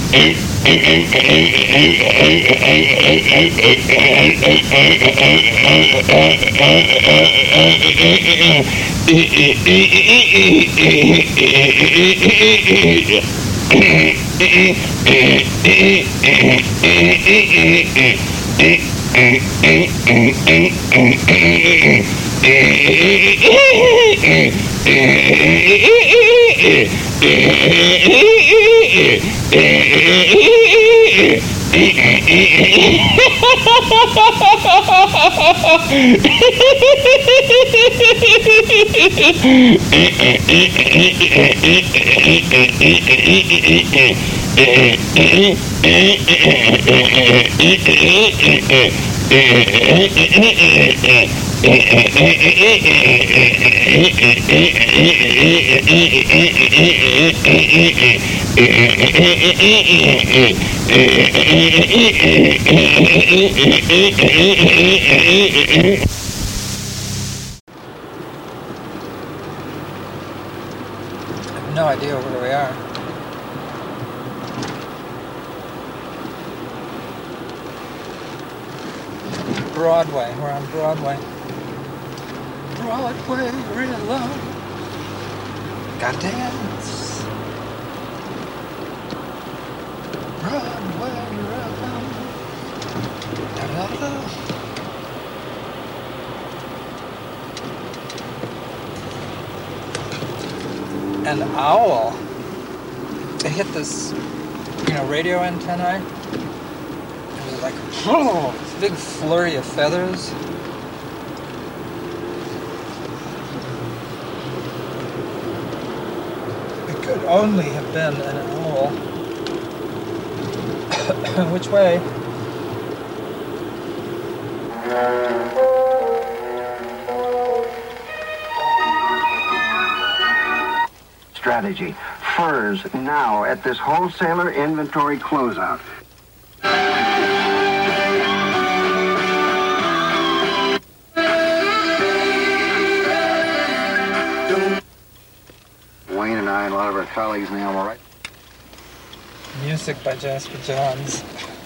No idea where we are. Broadway. We're on Broadway. Broadway, real love. Got dance. Broadway, real love. An owl. They hit this, radio antennae. It was like, oh, this big flurry of feathers. It could only have been an owl. Which way? Strategy. Furs now at this wholesaler inventory closeout. Wayne and I and a lot of our colleagues now, all right? Music by Jasper Johns.